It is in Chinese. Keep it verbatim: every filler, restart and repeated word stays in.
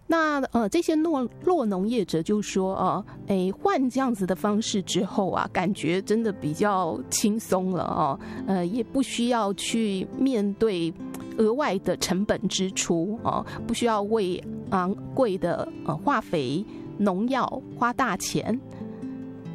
那呃，这些落落农业者就说啊，哎，换这样子的方式之后啊，感觉真的比较轻松了哦，呃，也不需要去面对额外的成本支出哦，不需要为昂贵的呃化肥、农药花大钱